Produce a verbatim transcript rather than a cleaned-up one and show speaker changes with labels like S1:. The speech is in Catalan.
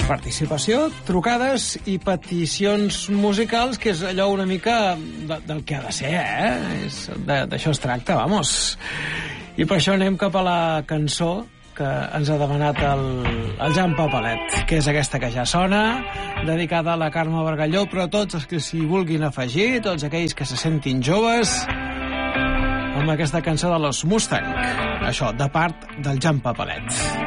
S1: Participació, trucades i peticions musicals, que és allò una mica de, del que ha de ser, eh? D'això es tracta, vamos. I per això anem cap a la cançó que ens ha demanat el, el Jan Papalet, que és aquesta que ja sona, dedicada a la Carme Bargalló, però tots els que s'hi vulguin afegir, tots aquells que se sentin joves, amb aquesta cançó de los Mustang. Això, de part del Jan Papalet.